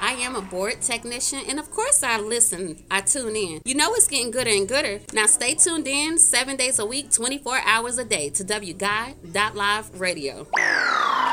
I am a board technician, and of course I listen, I tune in. You know it's getting gooder and gooder. Now stay tuned in 7 days a week, 24 hours a day to WGuide.Live Radio.